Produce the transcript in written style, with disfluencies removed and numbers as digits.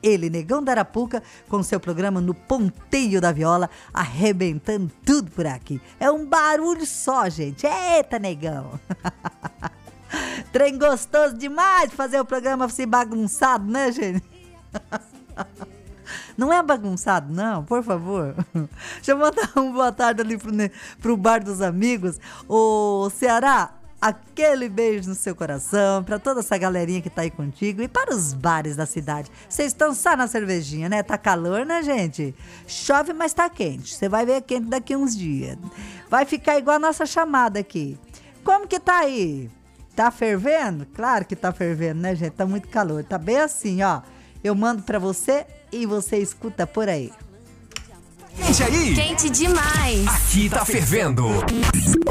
Ele, Negão da Arapuca, com seu programa No Ponteio da Viola, arrebentando tudo por aqui. É um barulho só, gente. Eita, Negão! Trem gostoso demais de fazer o programa assim bagunçado, né, gente? Não é bagunçado, não, por favor. Deixa eu mandar uma boa tarde ali pro Bar dos Amigos. Ô, Ceará, aquele beijo no seu coração, pra toda essa galerinha que tá aí contigo e para os bares da cidade. Vocês estão só na cervejinha, né? Tá calor, né, gente? Chove, mas tá quente. Você vai ver quente daqui uns dias. Vai ficar igual a nossa chamada aqui. Como que tá aí? Tá fervendo? Claro que tá fervendo, né, gente? Tá muito calor. Tá bem assim, ó. Eu mando pra você e você escuta por aí. Quente aí! Quente demais! Aqui tá fervendo!